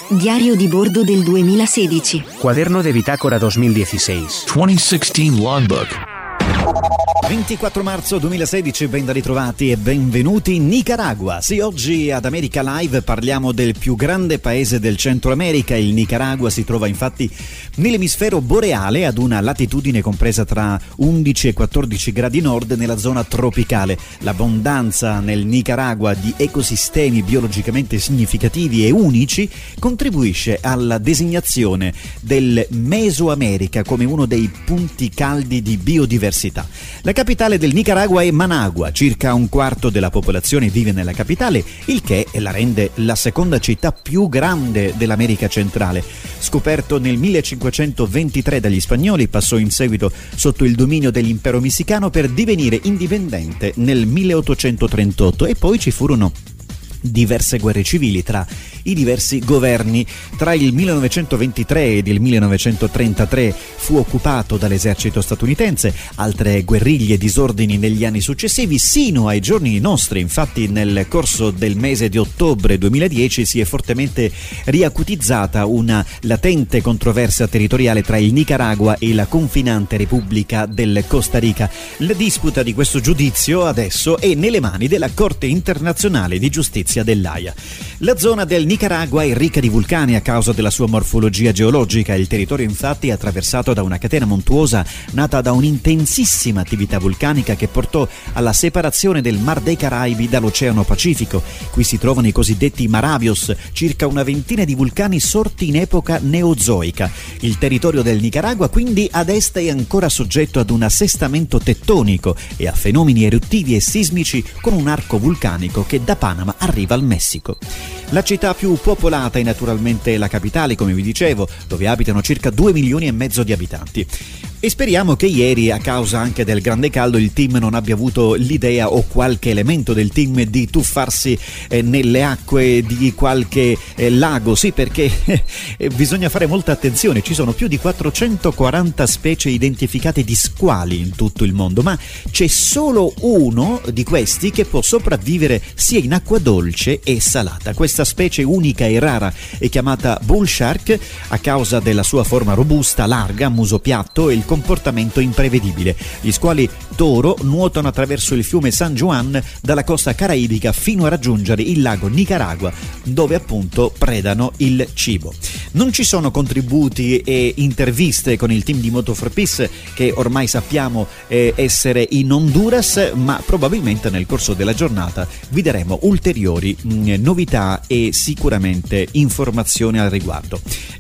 Diario di bordo del 2016. Cuaderno de bitácora 2016. 2016 Logbook. 24 marzo 2016, ben da ritrovati e benvenuti in Nicaragua. Sì, oggi ad America Live parliamo del più grande paese del Centro America. Il Nicaragua si trova infatti nell'emisfero boreale, ad una latitudine compresa tra 11 e 14 gradi nord nella zona tropicale. L'abbondanza nel Nicaragua di ecosistemi biologicamente significativi e unici contribuisce alla designazione del Mesoamerica come uno dei punti caldi di biodiversità. La capitale del Nicaragua è Managua, circa un quarto della popolazione vive nella capitale, il che la rende la seconda città più grande dell'America centrale. Scoperto nel 1523 dagli spagnoli, passò in seguito sotto il dominio dell'impero messicano per divenire indipendente nel 1838 e poi ci furono diverse guerre civili tra i diversi governi. Tra il 1923 ed il 1933 fu occupato dall'esercito statunitense, altre guerriglie e disordini negli anni successivi sino ai giorni nostri. Infatti nel corso del mese di ottobre 2010 si è fortemente riacutizzata una latente controversia territoriale tra il Nicaragua e la confinante Repubblica del Costa Rica. La disputa di questo giudizio adesso è nelle mani della Corte Internazionale di Giustizia dell'Aia. La zona del Nicaragua è ricca di vulcani a causa della sua morfologia geologica. Il territorio infatti è attraversato da una catena montuosa nata da un'intensissima attività vulcanica che portò alla separazione del Mar dei Caraibi dall'Oceano Pacifico. Qui si trovano i cosiddetti Maravios, circa una ventina di vulcani sorti in epoca neozoica. Il territorio del Nicaragua quindi ad est è ancora soggetto ad un assestamento tettonico e a fenomeni eruttivi e sismici con un arco vulcanico che da Panama arriva al Messico. La città più popolata è naturalmente la capitale, come vi dicevo, dove abitano circa 2 milioni e mezzo di abitanti. E speriamo che ieri, a causa anche del grande caldo, il team non abbia avuto l'idea o qualche elemento del team di tuffarsi nelle acque di qualche lago. Sì, perché bisogna fare molta attenzione. Ci sono più di 440 specie identificate di squali in tutto il mondo, ma c'è solo uno di questi che può sopravvivere sia in acqua dolce e salata. Questa specie unica e rara è chiamata bull shark a causa della sua forma robusta, larga, muso piatto e il comportamento imprevedibile. Gli squali toro nuotano attraverso il fiume San Juan dalla costa caraibica fino a raggiungere il lago Nicaragua, dove appunto predano il cibo. Non ci sono contributi e interviste con il team di Moto for Peace, che ormai sappiamo essere in Honduras, ma probabilmente nel corso della giornata vi daremo ulteriori novità e sicuramente informazioni al riguardo.